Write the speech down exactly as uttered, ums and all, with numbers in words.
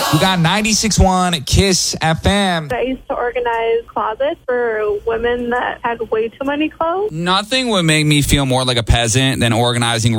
We got ninety-six point one Kiss F M. I used to organize closets for women that had way too many clothes. Nothing would make me feel more like a peasant than organizing